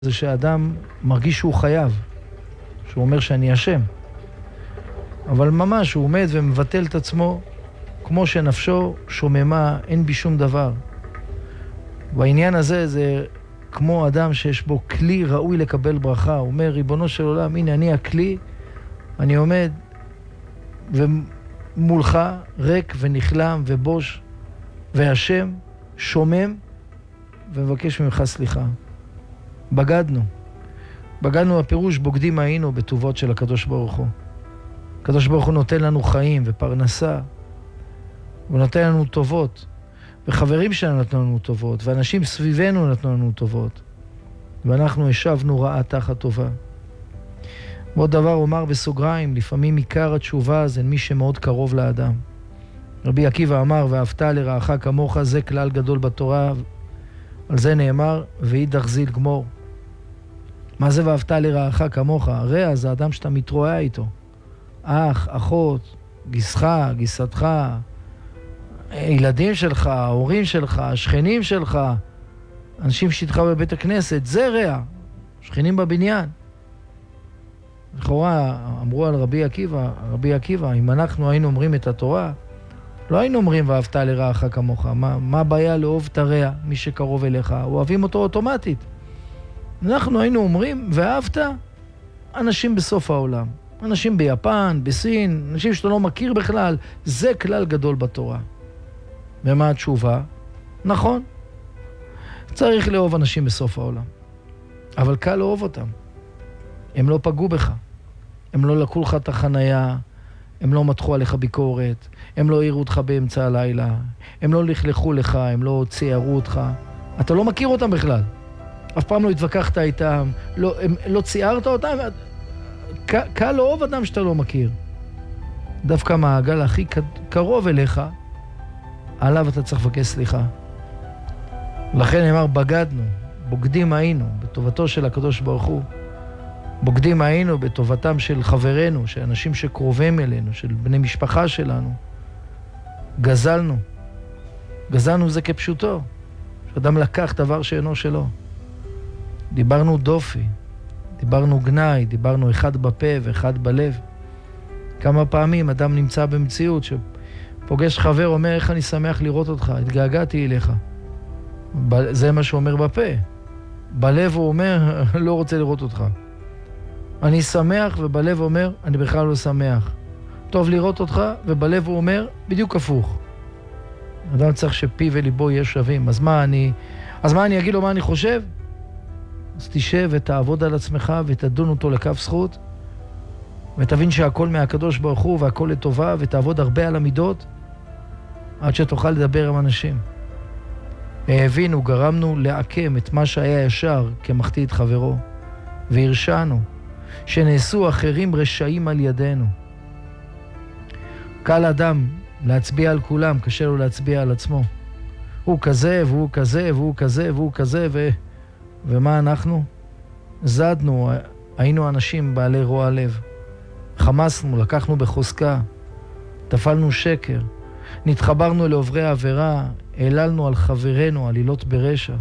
זה שהאדם מרגיש שהוא חייב, שהוא אומר שאני אשם. אבל ממש הוא עומד ומבטל את עצמו כמו שנפשו שוממה, אין בי שום דבר. והעניין הזה זה כמו אדם שיש בו כלי ראוי לקבל ברכה. הוא אומר, ריבונו של עולם, הנה אני הכלי, אני עומד ומולך ריק ונכלם ובוש והשם שומם ומבקש ממך סליחה. בגדנו הפירוש בוגדים היינו בטובות של הקדוש ברוך הוא. הקדוש ברוך הוא נותן לנו חיים ופרנסה, הוא נותן לנו טובות, וחברים שלנו נתנו לנו טובות, ואנשים סביבנו נתנו לנו טובות, ואנחנו השבנו רעה תחת טובה. ועוד דבר אומר בסוגריים, לפעמים עיקר התשובה זה מי שמאוד קרוב לאדם. רבי עקיבא אמר, ואהבת לרעך כמוך, זה כלל גדול בתורה, על זה נאמר, ואידך זיל גמור. מה זה ואהבת לרעך כמוך? רע זה אדם שאתה מתרועע איתו. אח, אחות, גיסך, גיסתך, ילדים שלך, ההורים שלך, השכנים שלך, אנשים שאיתך בבית הכנסת, זה רע. שכנים בבניין. לכאורה אמרו על רבי עקיבא, אם אנחנו היינו אומרים את התורה, לא היינו אומרים ואהבת לרעך כמוך. מה הבעיה לאהוב את הרע, מי שקרוב אליך? אוהבים אותו אוטומטית. אנחנו היינו אומרים, ואהבת אנשים בסוף העולם. אנשים ביפן, בסין, אנשים שאתה לא מכיר בכלל. זה כלל גדול בתורה. ומה התשובה? נכון. צריך לאהוב אנשים בסוף העולם. אבל קל לאהוב אותם. הם לא פגעו בך. הם לא לקחו לך את החנייה. הם לא מתחו עליך ביקורת. הם לא העירו אותך באמצע הלילה. הם לא לכלכו לך. הם לא ציירו אותך. אתה לא מכיר אותם בכלל. אף פעם לא התווכחת איתם. לא ציירת אותם. קל לאהוב אדם שאתה לא מכיר. דווקא מעגל הכי קרוב אליך, עליו אתה צריך לבקש סליחה. לכן נאמר, בוגדים היינו בטובתו של הקדוש ברוך הוא. בוגדים היינו בטובתם של חברינו, של אנשים שקרובים אלינו, של בני משפחה שלנו. גזלנו זה כפשוטו. שאדם לקח דבר שאינו שלו. דיברנו דופי, דיברנו גנאי, דיברנו אחד בפה ואחד בלב. כמה פעמים אדם נמצא במציאות שפוגש חבר, אומר, איך אני שמח לראות אותך, התגעגעתי אליך. זה מה שהוא אומר בפה. בלב הוא אומר, לא רוצה לראות אותך. אני שמח, ובלב הוא אומר, אני בכלל לא שמח. טוב לראות אותך, ובלב הוא אומר, בדיוק הפוך. אדם צריך שפי וליבו יהיה שווים. אז מה אני אגיד לו מה אני חושב? אז תשב ותעבוד על עצמך ותדון אותו לכף זכות, ותבין שהכל מהקדוש ברוך הוא והכל לטובה, ותעבוד הרבה על המידות, עד שתוכל לדבר עם אנשים. הבינו, גרמנו לעקם את מה שהיה ישר כמחטיא את חברו, והרשענו שנעשו אחרים רשעים על ידינו. קל אדם להצביע על כולם, קשה לו להצביע על עצמו. הוא כזה והוא כזה והוא כזה והוא כזה ומה אנחנו? זדנו, היינו אנשים בעלי רוע לב. חמסנו, לקחנו בחוזקה, תפלנו שקר, נתחברנו לעוברי העבירה, העללנו על חברנו, עלילות ברשע.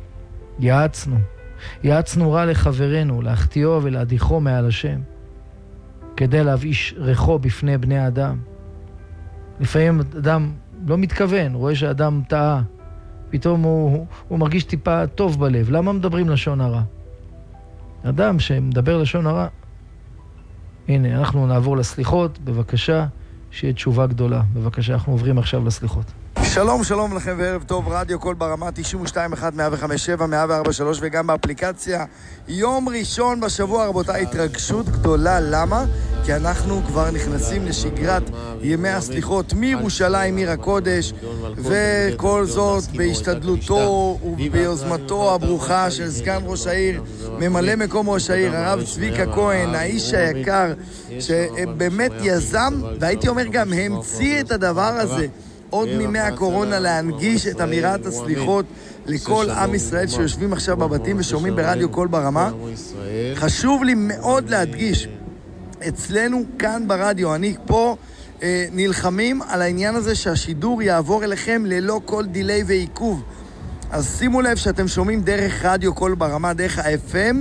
יעצנו רע לחברנו, להחטיאו ולהדיחו מעל השם, כדי להבאיש ריחו בפני בני האדם. לפעמים אדם לא מתכוון, רואה שאדם טעה, פתאום הוא מרגיש טיפה טוב בלב. למה מדברים לשון הרע? אדם שמדבר לשון הרע, הנה, אנחנו נעבור לסליחות, בבקשה, שיהיה תשובה גדולה. בבקשה, אנחנו עוברים עכשיו לסליחות. שלום לכם וערב טוב, רדיו קול ברמה 92.1, 105.7, 104.3 וגם באפליקציה. יום ראשון בשבוע, רבותיי, התרגשות גדולה. למה? כי אנחנו כבר נכנסים לשגרת ימי הסליחות מירושלים, עיר הקודש, וכל זאת בהשתדלותו וביוזמתו הברוכה של סגן ראש העיר, ממלא מקום ראש העיר, הרב צביקה כהן, האיש היקר, שבאמת יזם, והייתי אומר גם המציא את הדבר הזה, עוד מימי הקורונה, להנגיש את אמירת הסליחות לכל עם ישראל שיושבים עכשיו בבתים ושומעים ברדיו קול ברמה. חשוב לי מאוד להדגיש, אצלנו כאן ברדיו, אני פה, נלחמים על העניין הזה שהשידור יעבור אליכם ללא כל דילי ועיכוב. אז שימו לב שאתם שומעים דרך רדיו קול ברמה, דרך ה-FM,